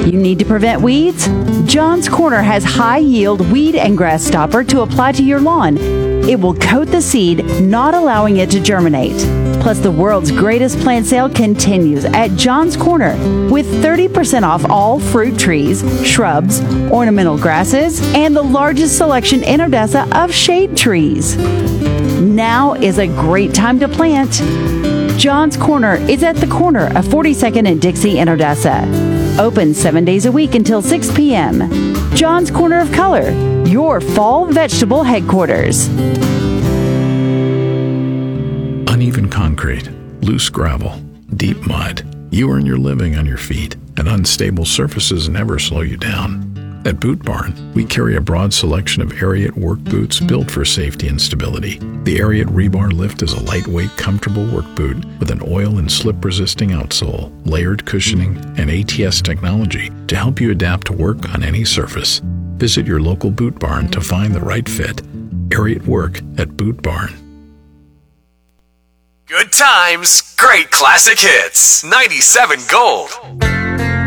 You need to prevent weeds? John's Corner has high-yield weed and grass stopper to apply to your lawn. It will coat the seed, not allowing it to germinate. Plus, the world's greatest plant sale continues at John's Corner with 30% off all fruit trees, shrubs, ornamental grasses, and the largest selection in Odessa of shade trees. Now is a great time to plant. John's Corner is at the corner of 42nd and Dixie in Odessa. Open 7 days a week until 6 p.m. John's Corner of Color, your fall vegetable headquarters. Uneven concrete, loose gravel, deep mud. You earn your living on your feet, and unstable surfaces never slow you down. At Boot Barn, we carry a broad selection of Ariat work boots built for safety and stability. The Ariat Rebar Lift is a lightweight, comfortable work boot with an oil and slip-resisting outsole, layered cushioning, and ATS technology to help you adapt to work on any surface. Visit your local Boot Barn to find the right fit. Ariat Work at Boot Barn. Good times, great classic hits. 97 Gold.